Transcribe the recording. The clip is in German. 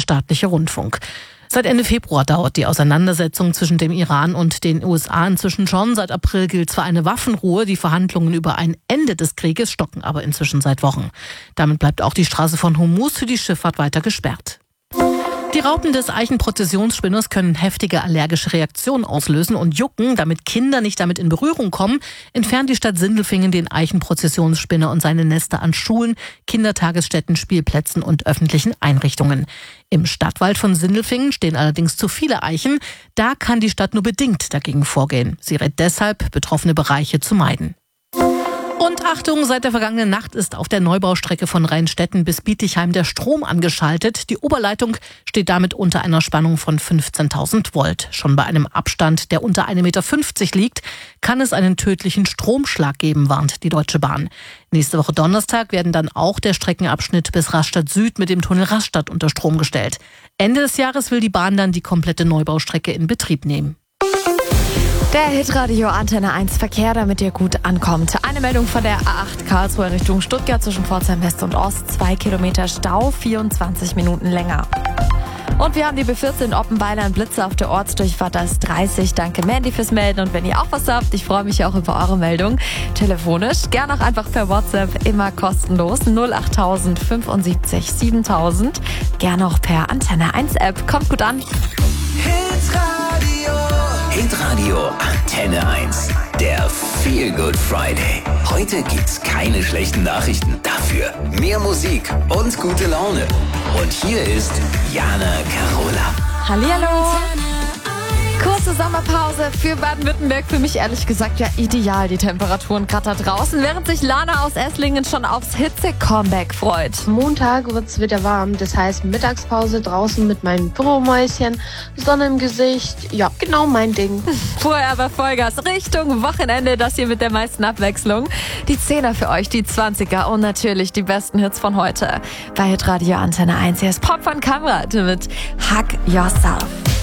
staatliche Rundfunk. Seit Ende Februar dauert die Auseinandersetzung zwischen dem Iran und den USA inzwischen schon. Seit April gilt zwar eine Waffenruhe, die Verhandlungen über ein Ende des Krieges stocken aber inzwischen seit Wochen. Damit bleibt auch die Straße von Hormuz für die Schifffahrt weiter gesperrt. Die Raupen des Eichenprozessionsspinners können heftige allergische Reaktionen auslösen und jucken. Damit Kinder nicht damit in Berührung kommen, entfernt die Stadt Sindelfingen den Eichenprozessionsspinner und seine Nester an Schulen, Kindertagesstätten, Spielplätzen und öffentlichen Einrichtungen. Im Stadtwald von Sindelfingen stehen allerdings zu viele Eichen. Da kann die Stadt nur bedingt dagegen vorgehen. Sie rät deshalb, betroffene Bereiche zu meiden. Und Achtung, seit der vergangenen Nacht ist auf der Neubaustrecke von Rheinstetten bis Bietigheim der Strom angeschaltet. Die Oberleitung steht damit unter einer Spannung von 15.000 Volt. Schon bei einem Abstand, der unter 1,50 Meter liegt, kann es einen tödlichen Stromschlag geben, warnt die Deutsche Bahn. Nächste Woche Donnerstag werden dann auch der Streckenabschnitt bis Rastatt Süd mit dem Tunnel Rastatt unter Strom gestellt. Ende des Jahres will die Bahn dann die komplette Neubaustrecke in Betrieb nehmen. Der Hitradio Antenne 1 Verkehr, damit ihr gut ankommt. Eine Meldung von der A8 Karlsruhe Richtung Stuttgart zwischen Pforzheim West und Ost. 2 Kilometer Stau, 24 Minuten länger. Und wir haben die B14 Oppenweiler, ein Blitzer auf der Ortsdurchfahrt, da ist 30. Danke Mandy fürs Melden. Und wenn ihr auch was habt, ich freue mich auch über eure Meldung. Telefonisch, gerne auch einfach per WhatsApp, immer kostenlos. 08000 75 7000. Gerne auch per Antenne 1 App. Kommt gut an. Hitradio Antenne 1. Der Feel Good Friday. Heute gibt's keine schlechten Nachrichten. Dafür mehr Musik und gute Laune. Und hier ist Jana Carola. Hallihallo. Kurze Sommerpause für Baden-Württemberg. Für mich ehrlich gesagt ja ideal, die Temperaturen gerade da draußen. Während sich Lana aus Esslingen schon aufs Hitze-Comeback freut. Montag wird's wieder warm, das heißt Mittagspause draußen mit meinem Büromäuschen, Sonne im Gesicht, ja, genau mein Ding. Vorher aber Vollgas Richtung Wochenende, das hier mit der meisten Abwechslung. Die 10er für euch, die 20er und natürlich die besten Hits von heute. Bei Hitradio Antenne 1, hier ist Pop von Kamrat mit Hug Yourself.